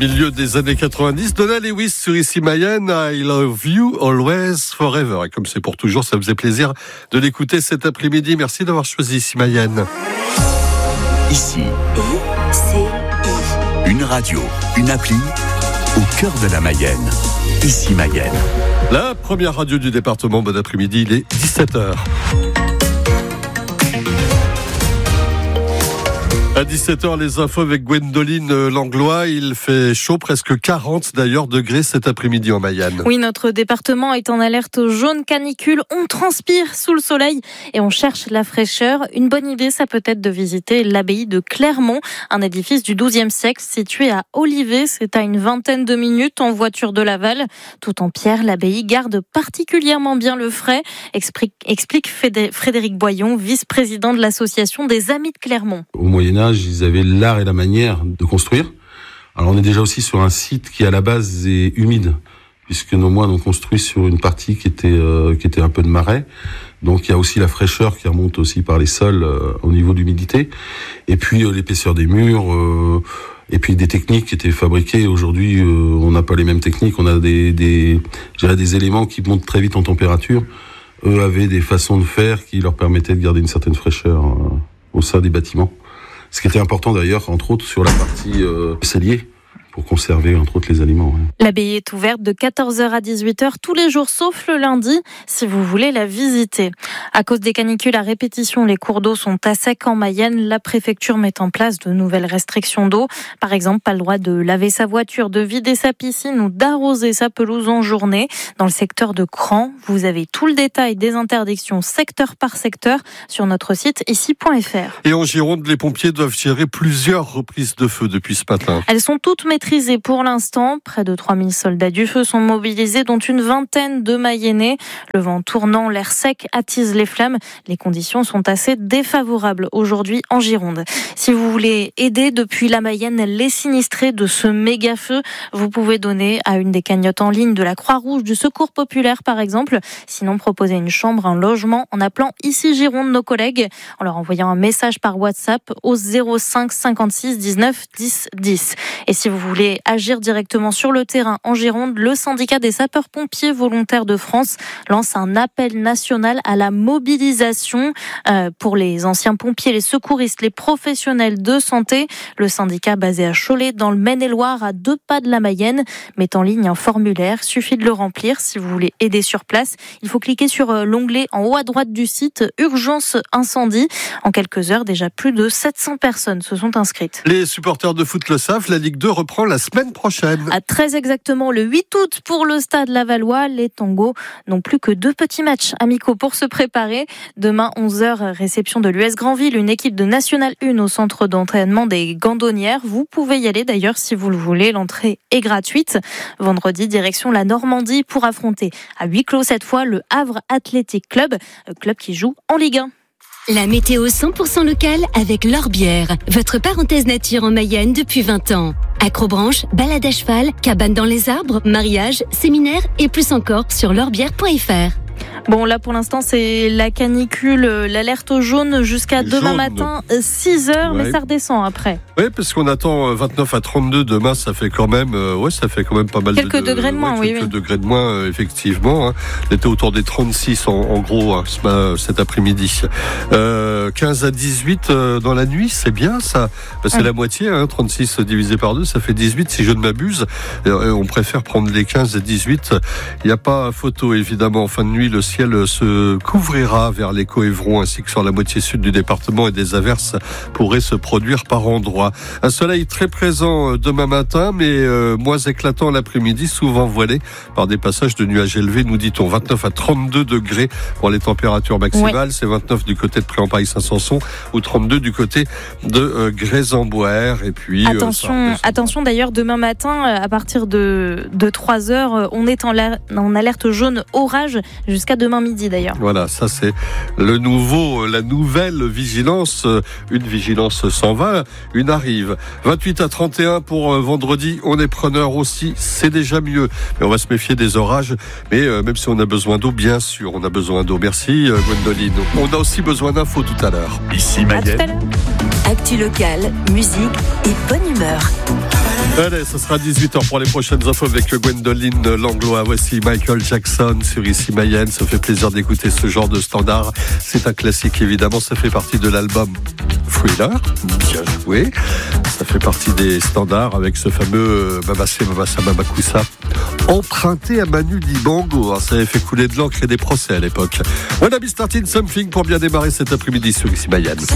milieu des années 90, Donna Lewis sur Ici Mayenne, I Love You Always Forever. Et comme c'est pour toujours, ça me faisait plaisir de l'écouter cet après-midi. Merci d'avoir choisi Ici Mayenne. Ici, une radio, une appli au cœur de la Mayenne. Ici Mayenne. La première radio du département. Bon après-midi, il est 17h. À 17h, les infos avec Gwendoline Langlois. Il fait chaud, presque 40 d'ailleurs degrés cet après-midi en Mayenne. Oui, notre département est en alerte jaune canicule. On transpire sous le soleil et on cherche la fraîcheur. Une bonne idée, ça peut être de visiter l'abbaye de Clermont, un édifice du XIIe siècle situé à Olivet. C'est à une vingtaine de minutes en voiture de Laval. Tout en pierre, l'abbaye garde particulièrement bien le frais, explique Frédéric Boyon, vice-président de l'association des Amis de Clermont. Au Moyen-Âge, ils avaient l'art et la manière de construire. Alors on est déjà aussi sur un site qui à la base est humide, puisque nos moines ont construit sur une partie qui était un peu de marais. Donc il y a aussi la fraîcheur qui remonte aussi par les sols au niveau de l'humidité. Et puis l'épaisseur des murs, et puis des techniques qui étaient fabriquées. Aujourd'hui, on n'a pas les mêmes techniques. On a des éléments qui montent très vite en température. Eux avaient des façons de faire qui leur permettaient de garder une certaine fraîcheur au sein des bâtiments. Ce qui était important d'ailleurs, entre autres, sur la partie cellier, pour conserver, entre autres, les aliments. Ouais. L'abbaye est ouverte de 14h à 18h tous les jours, sauf le lundi, si vous voulez la visiter. À cause des canicules à répétition, les cours d'eau sont à sec en Mayenne. La préfecture met en place de nouvelles restrictions d'eau. Par exemple, pas le droit de laver sa voiture, de vider sa piscine ou d'arroser sa pelouse en journée. Dans le secteur de Cran, vous avez tout le détail des interdictions secteur par secteur sur notre site ici.fr. Et en Gironde, les pompiers doivent gérer plusieurs reprises de feu depuis ce matin. Elles sont toutes maîtrisées pour l'instant. Près de 3000 soldats du feu sont mobilisés, dont une vingtaine de Mayennais. Le vent tournant, l'air sec attise les flammes. Les conditions sont assez défavorables aujourd'hui en Gironde. Si vous voulez aider depuis la Mayenne les sinistrés de ce méga feu, vous pouvez donner à une des cagnottes en ligne de la Croix-Rouge, du Secours Populaire par exemple. Sinon, proposer une chambre, un logement en appelant ici Gironde nos collègues, en leur envoyant un message par WhatsApp au 05 56 19 10 10. Et si vous voulez agir directement sur le terrain en Gironde, le syndicat des sapeurs-pompiers volontaires de France lance un appel national à la mobilisation pour les anciens pompiers, les secouristes, les professionnels de santé. Le syndicat basé à Cholet, dans le Maine-et-Loire, à 2 pas de la Mayenne, met en ligne un formulaire. Suffit de le remplir si vous voulez aider sur place. Il faut cliquer sur l'onglet en haut à droite du site « Urgence incendie ». En quelques heures, déjà plus de 700 personnes se sont inscrites. Les supporters de foot le savent, la Ligue 2 reprend la semaine prochaine. À très exactement le 8 août pour le Stade Lavallois, les Tangos n'ont plus que 2 petits matchs amicaux pour se préparer. Demain 11h, réception de l'US Granville, une équipe de National 1 au centre d'entraînement des Gandonnières. Vous pouvez y aller d'ailleurs si vous le voulez, l'entrée est gratuite. Vendredi, direction la Normandie pour affronter à huis clos cette fois le Havre Athletic Club, club qui joue en Ligue 1. La météo 100% locale avec L'Orbière, votre parenthèse nature en Mayenne depuis 20 ans. Acrobranche, balade à cheval, cabane dans les arbres, mariage, séminaire et plus encore sur l'orbière.fr. Bon, là pour l'instant c'est la canicule, l'alerte au jaune jusqu'à demain matin 6h, mais ça redescend après. Oui, parce qu'on attend 29 à 32 demain, ça fait quand même pas mal quelques degrés de moins, quelques degrés de moins, effectivement. Hein. On était autour des 36 en gros cet après-midi. 15 à 18 dans la nuit, c'est bien ça. C'est la moitié, 36 divisé par 2, ça fait 18 si je ne m'abuse. On préfère prendre les 15 à 18. Il n'y a pas photo évidemment en fin de nuit. Le ciel se couvrira vers les Coëvrons ainsi que sur la moitié sud du département et des averses pourraient se produire par endroits. Un soleil très présent demain matin, mais moins éclatant l'après-midi, souvent voilé par des passages de nuages élevés, nous dit-on. 29 à 32 degrés pour les températures maximales. Ouais. C'est 29 du côté de Préampaille-Saint-Sanson ou 32 du côté de Grès-en-Boer. Et puis attention d'ailleurs, demain matin, à partir de 3h, on est en alerte jaune orage jusqu'à demain midi d'ailleurs. Voilà, ça c'est la nouvelle vigilance. Une vigilance s'en va, une arrive. 28 à 31 pour vendredi, on est preneur aussi, c'est déjà mieux. Mais on va se méfier des orages. Mais même si on a besoin d'eau, bien sûr, on a besoin d'eau. Merci Gwendoline. On a aussi besoin d'infos tout à l'heure. Ici Mayenne. Actu locale, musique et bonne humeur. Allez, ce sera 18h pour les prochaines infos avec Gwendoline Langlois. Voici Michael Jackson sur Ici Mayenne. Ça fait plaisir d'écouter ce genre de standard. C'est un classique, évidemment. Ça fait partie de l'album Thriller. Bien joué. Ça fait partie des standards avec ce fameux Babasé Babassa Babakoussa emprunté à Manu Dibango. Ça avait fait couler de l'encre et des procès à l'époque. Wanna Be Starting Something pour bien démarrer cet après-midi sur Ici Mayenne.